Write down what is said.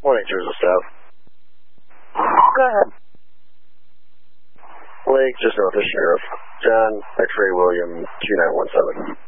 180 staff. Go ahead. Lake, just north of Sheriff. John, X-Ray William, 2917.